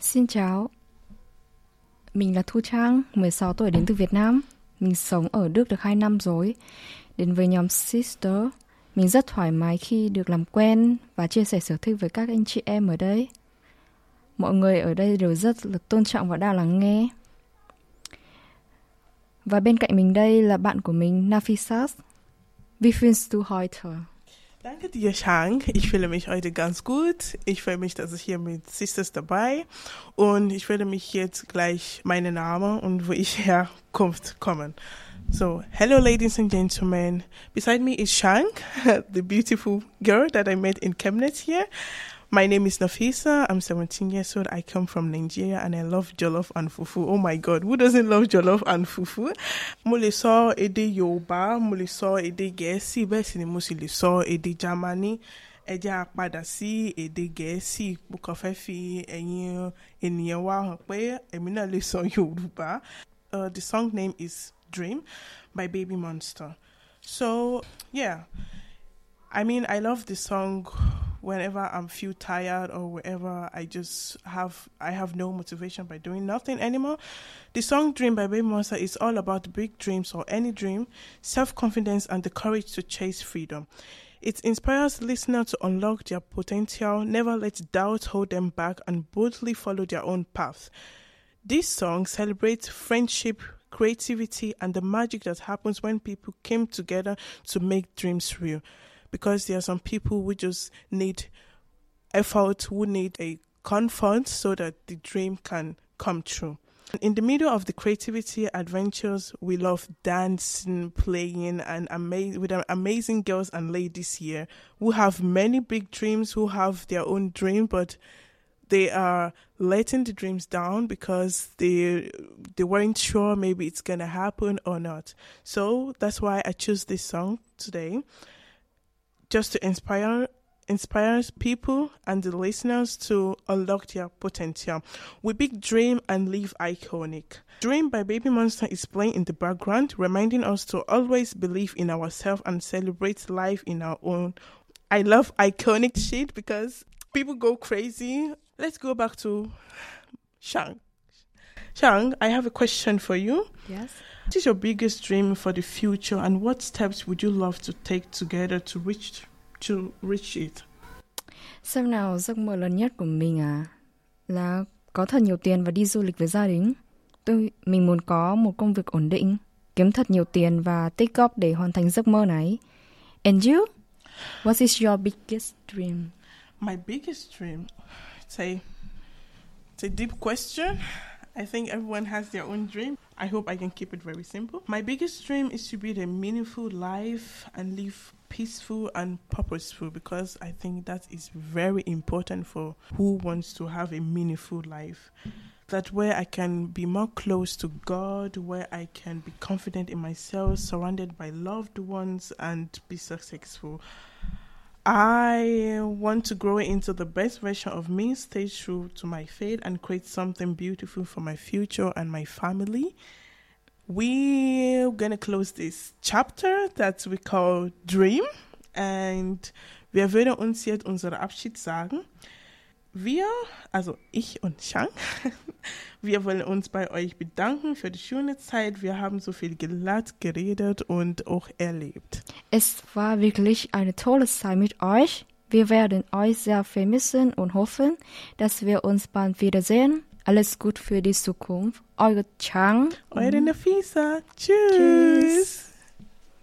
Xin chào, mình là Thu Trang, 16 tuổi đến từ Việt Nam. Mình sống ở Đức được 2 năm rồi. Đến với nhóm Sister, mình rất thoải mái khi được làm quen và chia sẻ sở thích với các anh chị em ở đây. Mọi người ở đây đều rất là tôn trọng và đa lắng nghe. Và bên cạnh mình đây là bạn của mình, Nafisat. Wie fühlst du heute? Danke dir, Shang. Ich fühle mich heute ganz gut. Ich freue mich, dass ich hier mit Sisters dabei und ich werde mich jetzt gleich meinen Namen und wo ich herkommt kommen. So, hello ladies and gentlemen. Beside me is Shang, the beautiful girl that I met in Chemnitz here. My name is Nafisa. I'm 17 years old. I come from Nigeria and I love jollof and fufu. Oh my God, who doesn't love jollof and fufu? Mo lè sọ èdè Yorùbá, mo lè sọ èdè Gẹ̀ẹ́sì, bẹ́ẹ̀ sì ni mo sì lè sọ èdè Jámánì. Ẹ jẹ́ á padà sí èdè Gẹ̀ẹ́sì. Mo kàn fẹ́ fi ẹ̀yin ènìyàn wá hàn pé èmi náà lè sọ Yorùbá. The song name is Dream by Baby Monster. So, yeah. I mean, I love the song whenever I'm feel tired or wherever I have no motivation by doing nothing anymore. The song Dream by Baby Monster is all about big dreams or any dream, self-confidence and the courage to chase freedom. It inspires listeners to unlock their potential, never let doubt hold them back and boldly follow their own path. This song celebrates friendship, creativity and the magic that happens when people came together to make dreams real. Because there are some people who just need effort, who need a comfort so that the dream can come true. In the middle of the creativity adventures, we love dancing, playing, and with amazing girls and ladies here who have many big dreams, who have their own dream, but they are letting the dreams down because they weren't sure maybe it's going to happen or not. So that's why I chose this song today. Just to inspire people and the listeners to unlock their potential. We big dream and live iconic. Dream by Baby Monster is playing in the background, reminding us to always believe in ourselves and celebrate life in our own. I love iconic shit because people go crazy. Let's go back to Shang. Shang, I have a question for you. Yes. What is your biggest dream for the future and what steps would you love to take together to reach it? Xem nào, giấc mơ lớn nhất của mình là có thật nhiều tiền và đi du lịch với gia đình. Mình muốn có một công việc ổn định, kiếm thật nhiều tiền và tích góp để hoàn thành giấc mơ này. And you? What is your biggest dream? My biggest dream? It's a deep question. I think everyone has their own dream. I hope I can keep it very simple. My biggest dream is to build a meaningful life and live peaceful and purposeful because I think that is very important for who wants to have a meaningful life. That where I can be more close to God, where I can be confident in myself, surrounded by loved ones and be successful. I want to grow into the best version of me, stay true to my faith, and create something beautiful for my future and my family. We're going to close this chapter that we call Dream. And wir würden uns jetzt unseren Abschied sagen. Wir, also ich und Shang, wir wollen uns bei euch bedanken für die schöne Zeit. Wir haben so viel gelacht, geredet und auch erlebt. Es war wirklich eine tolle Zeit mit euch. Wir werden euch sehr vermissen und hoffen, dass wir uns bald wiedersehen. Alles gut für die Zukunft. Eure Chang. Eure Nafisa. Tschüss.